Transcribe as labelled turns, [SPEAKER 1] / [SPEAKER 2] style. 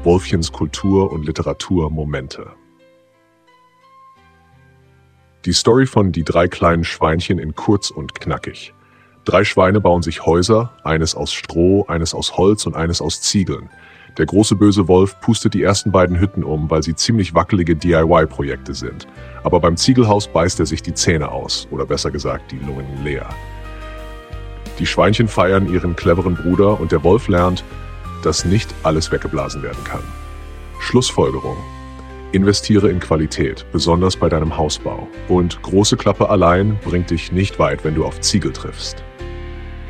[SPEAKER 1] Wolfchens Kultur- und Literaturmomente. Die Story von Die drei kleinen Schweinchen in kurz und knackig. 3 Schweine bauen sich Häuser, eines aus Stroh, eines aus Holz und eines aus Ziegeln. Der große böse Wolf pustet die ersten beiden Hütten um, weil sie ziemlich wackelige DIY-Projekte sind. Aber beim Ziegelhaus beißt er sich die Zähne aus, oder besser gesagt die Lungen leer. Die Schweinchen feiern ihren cleveren Bruder und der Wolf lernt, dass nicht alles weggeblasen werden kann. Schlussfolgerung: Investiere in Qualität, besonders bei deinem Hausbau. Und große Klappe allein bringt dich nicht weit, wenn du auf Ziegel triffst.